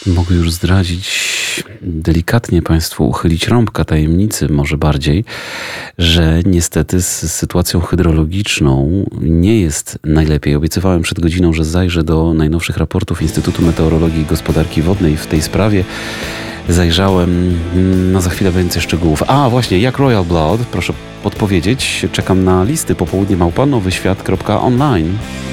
Mogę już zdradzić, delikatnie Państwu uchylić rąbka tajemnicy, może bardziej, że niestety z sytuacją hydrologiczną nie jest najlepiej. Obiecywałem przed godziną, że zajrzę do najnowszych raportów Instytutu Meteorologii i Gospodarki Wodnej w tej sprawie. Zajrzałem, no za chwilę więcej szczegółów. A właśnie, jak Royal Blood, proszę podpowiedzieć, czekam na listy popołudnie @nowyświat.online.